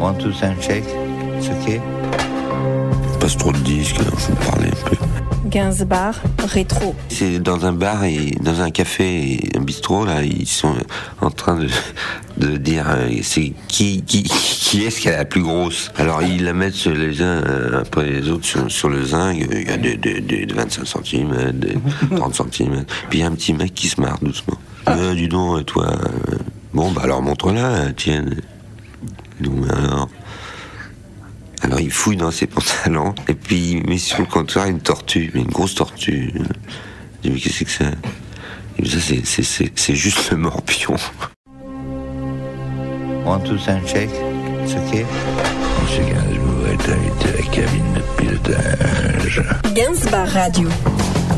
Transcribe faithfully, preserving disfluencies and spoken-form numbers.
One, two, sound check. C'est ok. Passe trop de disques, alors faut parler un peu. Gainsbar rétro. C'est dans un bar et dans un café, et un bistrot là, ils sont en train de, de dire euh, c'est qui qui qui est-ce qui a la plus grosse. Alors ils la mettent sur les uns euh, après les autres sur, sur le zinc. Il y a des de, de, de vingt-cinq centimes, de trente centimes. Puis il y a un petit mec qui se marre doucement. Euh, dis donc toi. Euh, bon bah alors montre-la, tienne. Donc alors. Alors il fouille dans ses pantalons et puis il met sur le comptoir une tortue, mais une grosse tortue. Je dis mais qu'est-ce que c'est que ça? Et ça c'est, c'est, c'est, c'est juste le morpion. One, two, sound check. C'est ok. Monsieur Gainsbourg est invité à la cabine de pilotage. Gainsbar Radio.